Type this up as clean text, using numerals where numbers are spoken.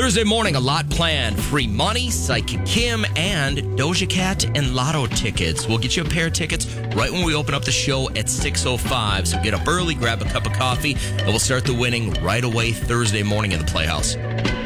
Thursday morning, a lot planned. Free money, Psychic Kim, and Doja Cat and Lotto tickets. We'll get you a pair of tickets right when we open up the show at 6:05. So get up early, grab a cup of coffee, and we'll start the winning right away Thursday morning in the Playhouse.